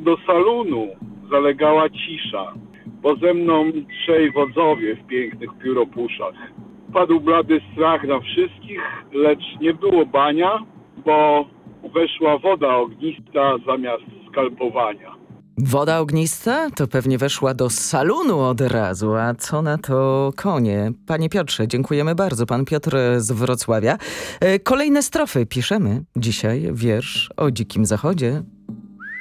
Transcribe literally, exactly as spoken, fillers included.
do salonu zalegała cisza. Poze mną trzej wodzowie w pięknych pióropuszach. Padł blady strach na wszystkich, lecz nie było bania, bo weszła woda ognista zamiast skalpowania. Woda ognista? To pewnie weszła do salonu od razu. A co na to konie? Panie Piotrze, dziękujemy bardzo. Pan Piotr z Wrocławia. E, Kolejne strofy piszemy. Dzisiaj wiersz o Dzikim Zachodzie.